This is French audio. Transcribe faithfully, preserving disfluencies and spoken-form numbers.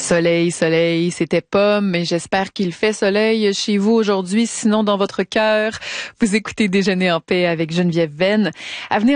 Soleil, soleil, c'était Pomme, mais j'espère qu'il fait soleil chez vous aujourd'hui, sinon dans votre cœur. Vous écoutez Déjeuner en paix avec Geneviève Venn. À venir